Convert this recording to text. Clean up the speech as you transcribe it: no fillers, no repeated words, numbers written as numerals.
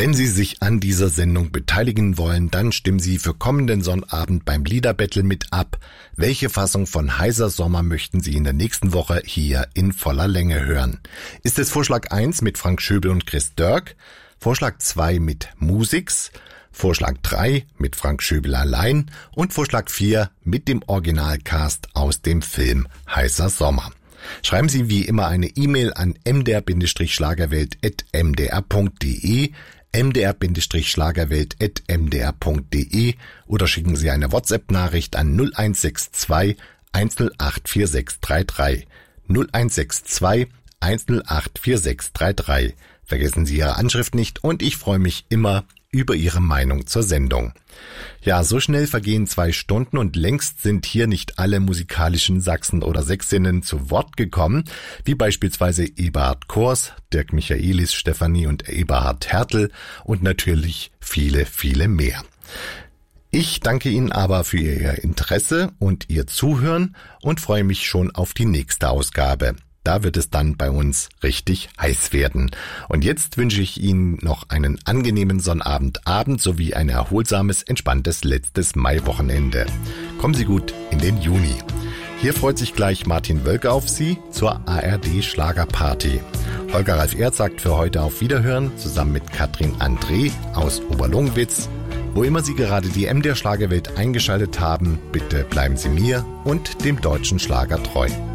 Wenn Sie sich an dieser Sendung beteiligen wollen, dann stimmen Sie für kommenden Sonnabend beim Liederbattle mit ab. Welche Fassung von Heißer Sommer möchten Sie in der nächsten Woche hier in voller Länge hören? Ist es Vorschlag 1 mit Frank Schöbel und Chris Dörk, Vorschlag 2 mit Musiks, Vorschlag 3 mit Frank Schöbel allein und Vorschlag 4 mit dem Originalcast aus dem Film Heißer Sommer? Schreiben Sie wie immer eine E-Mail an mdr-schlagerwelt@mdr.de, mdr-schlagerwelt@mdr.de oder schicken Sie eine WhatsApp-Nachricht an 0162 1084633. 0162 1084633. Vergessen Sie Ihre Anschrift nicht und ich freue mich immer über Ihre Meinung zur Sendung. Ja, so schnell vergehen 2 Stunden und längst sind hier nicht alle musikalischen Sachsen oder Sächsinnen zu Wort gekommen, wie beispielsweise Eberhard Kors, Dirk Michaelis, Stefanie und Eberhard Hertel und natürlich viele, viele mehr. Ich danke Ihnen aber für Ihr Interesse und Ihr Zuhören und freue mich schon auf die nächste Ausgabe. Da wird es dann bei uns richtig heiß werden. Und jetzt wünsche ich Ihnen noch einen angenehmen Sonnabendabend sowie ein erholsames, entspanntes letztes Maiwochenende. Kommen Sie gut in den Juni. Hier freut sich gleich Martin Wölke auf Sie zur ARD Schlagerparty. Holger Ralf Erd sagt für heute auf Wiederhören zusammen mit Katrin André aus Oberlungwitz. Wo immer Sie gerade die MDR Schlagerwelt eingeschaltet haben, bitte bleiben Sie mir und dem deutschen Schlager treu.